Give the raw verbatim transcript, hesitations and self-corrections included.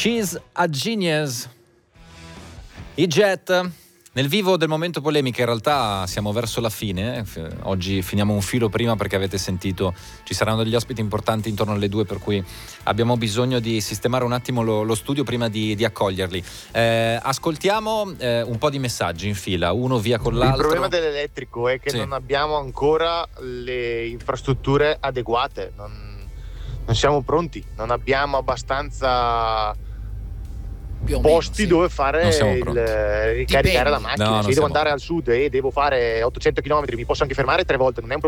She's a Genius. I Jet. Nel vivo del momento polemica, in realtà siamo verso la fine. Oggi finiamo un filo prima perché avete sentito ci saranno degli ospiti importanti intorno alle due, per cui abbiamo bisogno di sistemare un attimo lo, lo studio prima di, di accoglierli. Eh, ascoltiamo eh, un po' di messaggi in fila, uno via con l'altro. Il problema dell'elettrico è che sì. non abbiamo ancora le infrastrutture adeguate, non, non siamo pronti, non abbiamo abbastanza posti sì. dove fare il ricaricare la macchina. No, se devo andare al sud e devo fare ottocento chilometri, mi posso anche fermare tre volte, non è un